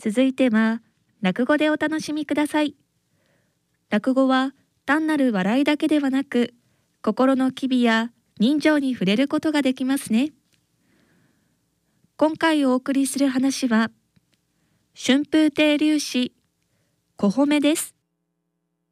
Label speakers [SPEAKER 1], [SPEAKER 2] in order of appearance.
[SPEAKER 1] 続いては落語でお楽しみください。落語は単なる笑いだけではなく、心の機微や人情に触れることができますね。今回お送りする話は、春風亭柳枝小褒めです。